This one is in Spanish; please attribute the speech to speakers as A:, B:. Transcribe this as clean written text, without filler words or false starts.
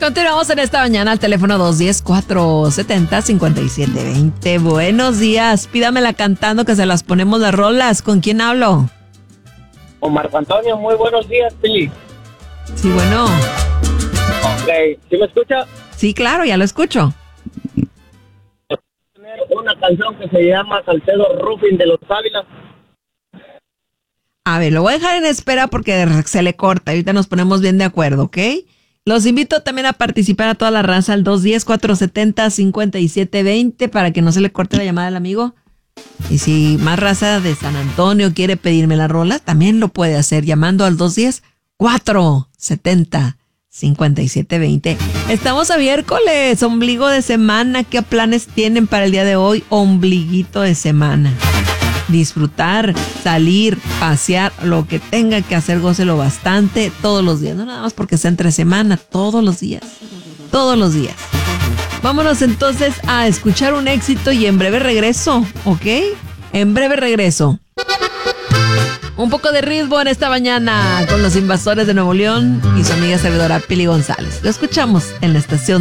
A: Continuamos en esta mañana al teléfono 210-470-5720. Buenos días, pídamela cantando que se las ponemos las rolas. ¿Con quién hablo?
B: Con Marco Antonio, muy buenos días, Pili.
A: Sí, bueno.
B: Ok, ¿sí me escucha?
A: Sí, claro, ya lo escucho.
B: Tener una canción que se llama Salcedo Roofing de los Ávilas.
A: A ver, lo voy a dejar en espera porque se le corta. Ahorita nos ponemos bien de acuerdo, ¿ok? Los invito también a participar a toda la raza al 210-470-5720 para que no se le corte la llamada al amigo. Y si más raza de San Antonio quiere pedirme la rola, también lo puede hacer llamando al 210-470-5720. Estamos a miércoles, ombligo de semana. ¿Qué planes tienen para el día de hoy? Ombliguito de semana. Disfrutar, salir, pasear, lo que tenga que hacer, gócelo bastante todos los días. No nada más porque sea entre semana, todos los días. Todos los días. Vámonos entonces a escuchar un éxito y en breve regreso, ¿ok? En breve regreso. Un poco de ritmo en esta mañana con los Invasores de Nuevo León y su amiga servidora Pili González. Lo escuchamos en la estación